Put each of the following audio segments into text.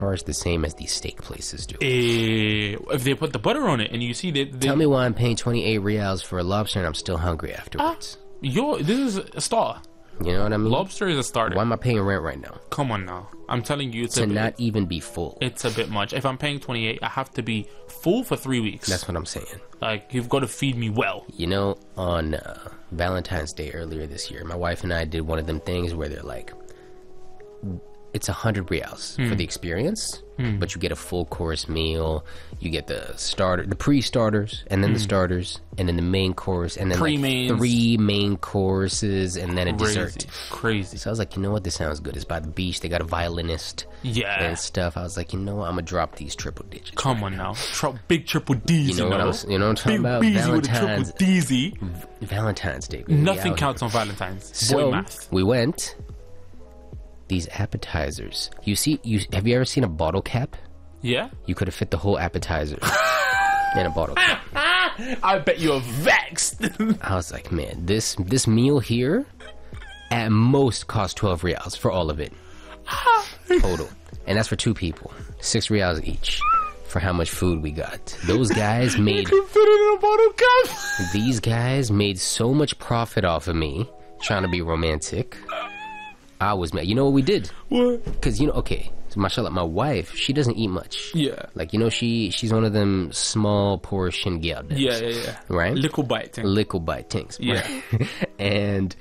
charge the same as these steak places do. If they put the butter on it and you see that... Tell me why I'm paying 28 reals for a lobster and I'm still hungry afterwards. This is a star. You know what I mean? Lobster is a starter. Why am I paying rent right now? Come on now. I'm telling you, to not even be full. It's a bit much. If I'm paying 28, I have to be full for 3 weeks. That's what I'm saying. Like, you've got to feed me well. You know, on Valentine's Day earlier this year, my wife and I did one of them things where they're like, it's 100 reals for the experience, but you get a full course meal. You get the pre-starters, and then the starters, and then the main course, and then like 3 main courses, and then a dessert. Crazy. So I was like, you know what? This sounds good. It's by the beach. They got a violinist, and stuff. I was like, you know what? I'm gonna drop these triple digits. Come on now, big triple D's. You know what I'm talking about? Big B's with a triple D's. Valentine's Day. Baby. Nothing counts on Valentine's. So Boy math. We went. These appetizers. Have you ever seen a bottle cap? Yeah. You could have fit the whole appetizer in a bottle cap. I bet you're vexed. I was like, man, this meal here at most cost 12 reals for all of it. Total. And that's for 2 people. 6 reals each for how much food we got. Those guys made... You can fit it in a bottle cap. These guys made so much profit off of me trying to be romantic. I was mad. You know what we did? What? Because, so mashallah, my wife, she doesn't eat much. Yeah. Like, she's one of them small portion girls. Yeah. Right? Little bite things. Little bite things. Yeah. Right? And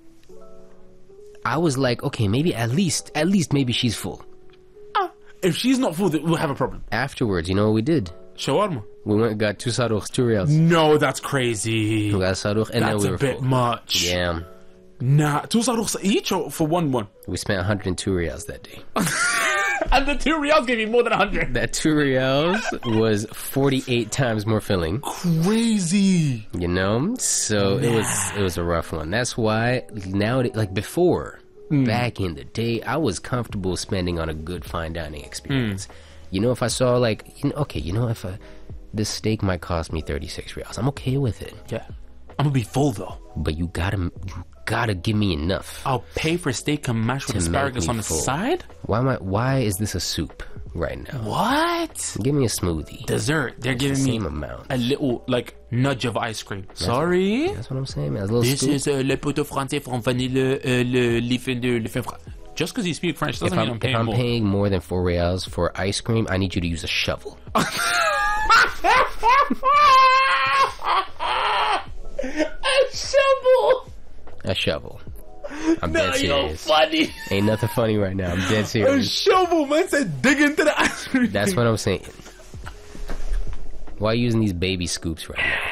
I was like, okay, maybe at least maybe she's full. If she's not full, we'll have a problem. Afterwards, you know what we did? Shawarma. We went and got 2 sarukhs, 2 reals. No, that's crazy. We got sarukh, and that's then we were a bit full. much. Yeah. Nah, 2 sarukhs each or for one? We spent 102 reals that day. And the 2 reals gave you more than 100. That 2 reals was 48 times more filling. Crazy. You know? So it was a rough one. That's why now, like before, back in the day, I was comfortable spending on a good fine dining experience. You know, if I saw if this steak might cost me 36 reals, I'm okay with it. Yeah. I'm gonna be full though. But you gotta give me enough. I'll pay for steak and mashed with asparagus on the side? Why is this a soup right now? What? Give me a smoothie. Dessert. They're giving me a little nudge of ice cream. Sorry? That's what I'm saying, man. This is le poteau français from vanille le fin frais. Just because you speak French doesn't mean I'm paying more. If I'm paying more than 4 reals for ice cream, I need you to use a shovel. A shovel. I'm dead serious. You're funny. Ain't nothing funny right now. I'm dead serious. A shovel, man, said dig into the ice cream. That's what I'm saying. Why are you using these baby scoops right now?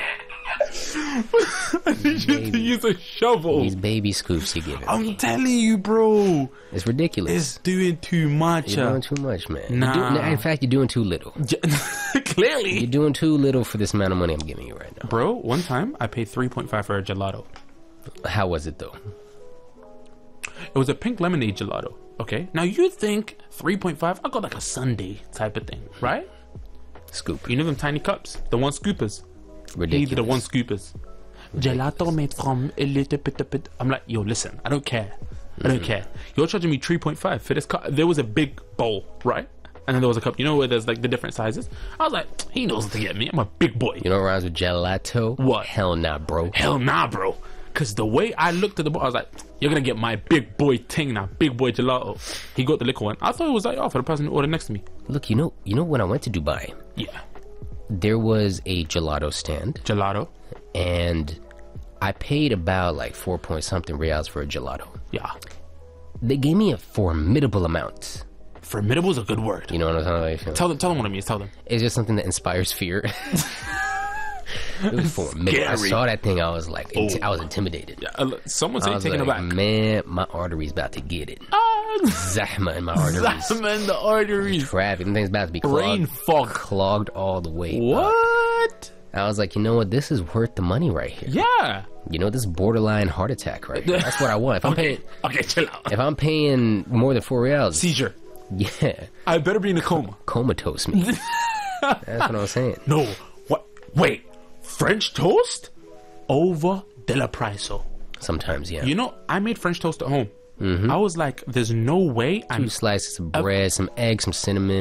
I need you to use a shovel. These baby scoops you're giving I'm telling you, bro. It's ridiculous. It's doing too much. You're doing too much, man. Nah. In fact, you're doing too little. Clearly. You're doing too little for this amount of money I'm giving you right now. Bro, one time I paid 3.5 for a gelato. How was it, though? It was a pink lemonade gelato. Okay. Now, you think 3.5? I got like a sundae type of thing, right? Scoop. You know them tiny cups? The 1 scoopers. Ridiculous. Hey, the 1 scoopers. Gelato made from a little bit. I'm like, yo, listen, I don't care. I don't care. You're charging me 3.5 for this cup. There was a big bowl, right? And then there was a cup. You know where there's like the different sizes? I was like, he knows what to get me. I'm a big boy. You know what rhymes with gelato? What? Hell nah, bro. Hell nah, bro. Because the way I looked at the bowl, I was like, you're going to get my big boy ting now. Big boy gelato. He got the liquor one. I thought it was like, for the person who ordered next to me. Look, you know when I went to Dubai? Yeah. There was a gelato stand. Gelato. And I paid about like 4 point something reals for a gelato. Yeah. They gave me a formidable amount. Formidable is a good word. You know what I'm saying? Tell them what it means. Tell them. It's just something that inspires fear. It was formidable. Scary. I saw that thing. I was like, I was intimidated. Yeah, someone said taking it back. Man, my artery's about to get it. Zahma in my arteries. Zahma in the arteries. Traffic. Thing's about to be clogged. Brain fog. Clogged all the way. What? I was like, you know what? This is worth the money right here. Yeah. You know, this is borderline heart attack right here. That's what I want. If I'm paying, okay, chill out. If I'm paying more than 4 reals, seizure. Yeah. I better be in a coma. Comatose me. That's what I'm saying. No. What? Wait. French toast? Over de la Priso. Sometimes, yeah. You know, I made French toast at home. I was like, there's no way 2 slices of bread, some eggs, some cinnamon.